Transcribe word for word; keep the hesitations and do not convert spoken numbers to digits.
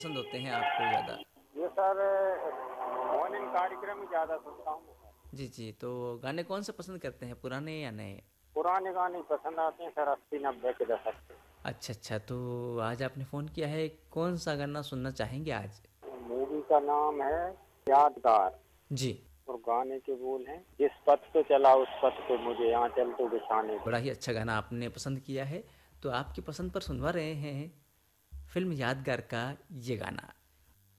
पसंद होते हैं आपको ज़्यादा? ये सर मॉर्निंग कार्यक्रम ही ज़्यादा सुनता हूँ। जी, जी। तो गाने कौन से पसंद करते हैं, पुराने या नए? पुराने गाने पसंद आते हैं सर, अस्सी नब्बे के दशक के। अच्छा, अच्छा। तो आज आपने फ़ोन किया है, कौन-सा गाना सुनना चाहेंगे आज? मूवी का नाम है यादगार जी। और गाने के बोल हैं, जिस पथ पे चला उस पथ पे मुझे आंचल तो बिछाने बड़ा दे। ही अच्छा गाना आपने पसंद किया है। तो आपकी पसंद पर सुनवा रहे हैं फ़िल्म यादगार का ये गाना।